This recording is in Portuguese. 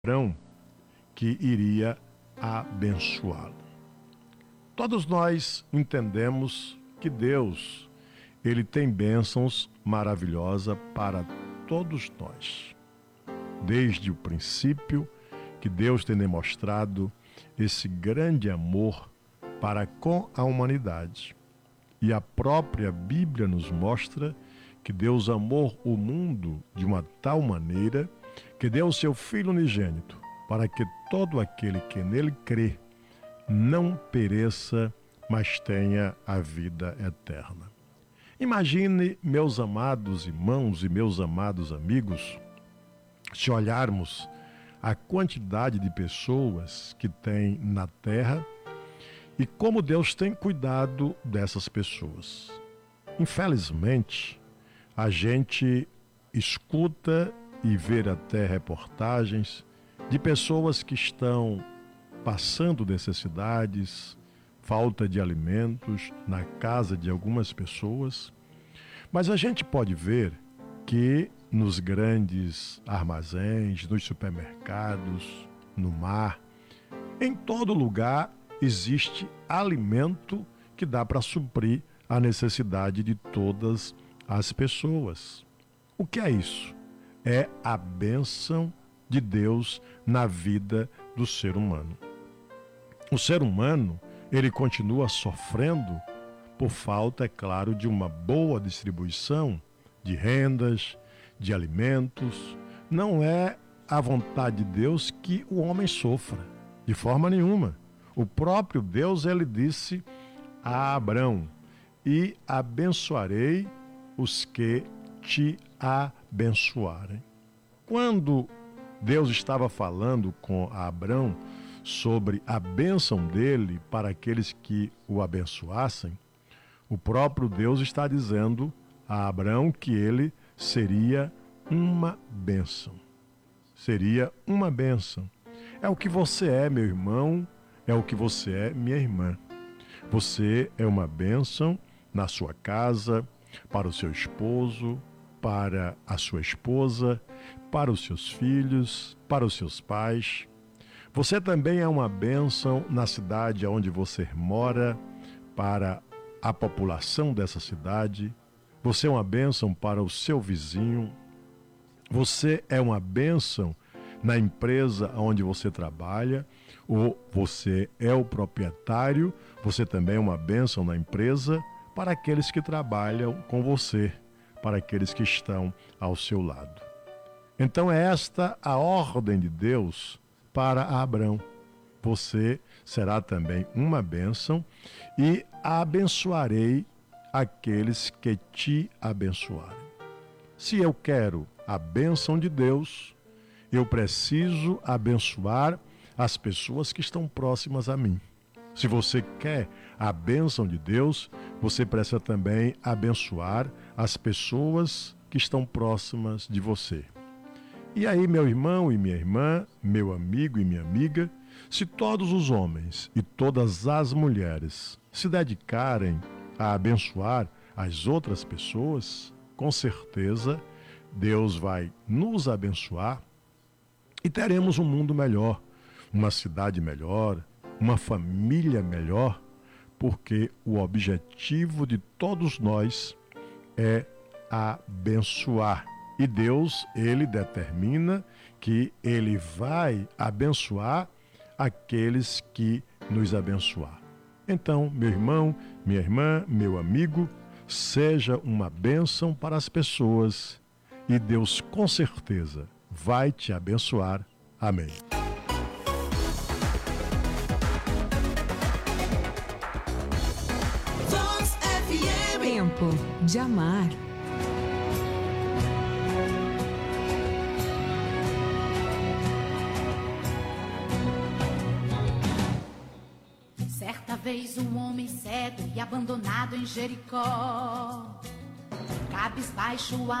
Abraão que iria abençoá-lo. Todos nós entendemos que Deus, ele tem bênçãos maravilhosas para todos nós. Desde o princípio que Deus tem demonstrado esse grande amor para com a humanidade. E a própria Bíblia nos mostra que Deus amou o mundo de uma tal maneira que deu o seu Filho unigênito, para que todo aquele que nele crê não pereça, mas tenha a vida eterna. Imagine, meus amados irmãos e meus amados amigos, se olharmos a quantidade de pessoas que tem na Terra e como Deus tem cuidado dessas pessoas. Infelizmente, a gente escuta e vê até reportagens de pessoas que estão passando necessidades, falta de alimentos na casa de algumas pessoas. Mas a gente pode ver que nos grandes armazéns, nos supermercados, no mar, em todo lugar existe alimento que dá para suprir a necessidade de todas as pessoas. O que é isso? É a bênção de Deus na vida do ser humano. O ser humano, ele continua sofrendo por falta, é claro, de uma boa distribuição de rendas, de alimentos. Não é a vontade de Deus que o homem sofra, de forma nenhuma. O próprio Deus, ele disse a Abraão: e abençoarei os que te abençoarem. Quando Deus estava falando com Abraão sobre a bênção dele para aqueles que o abençoassem, o próprio Deus está dizendo a Abraão que ele seria uma bênção. Seria uma bênção. É o que você é, meu irmão, é o que você é, minha irmã. Você é uma bênção na sua casa, para o seu esposo, para a sua esposa, para os seus filhos, para os seus pais. Você também é uma bênção na cidade onde você mora, para a população dessa cidade. Você é uma bênção para o seu vizinho. Você é uma bênção na empresa onde você trabalha, ou você é o proprietário, você também é uma bênção na empresa para aqueles que trabalham com você, para aqueles que estão ao seu lado. Então é esta a ordem de Deus para Abraão. Você será também uma bênção e abençoarei aqueles que te abençoarem. Se eu quero a bênção de Deus, eu preciso abençoar as pessoas que estão próximas a mim. Se você quer a bênção de Deus, você precisa também abençoar as pessoas que estão próximas de você. E aí, meu irmão e minha irmã, meu amigo e minha amiga, se todos os homens e todas as mulheres se dedicarem a abençoar as outras pessoas, com certeza Deus vai nos abençoar e teremos um mundo melhor, uma cidade melhor, uma família melhor, porque o objetivo de todos nós é abençoar. E Deus, ele determina que ele vai abençoar aqueles que nos abençoar. Então, meu irmão, minha irmã, meu amigo, seja uma bênção para as pessoas e Deus com certeza vai te abençoar. Amém. Tempo de amar. Certa vez um homem cego e abandonado em Jericó, cabisbaixo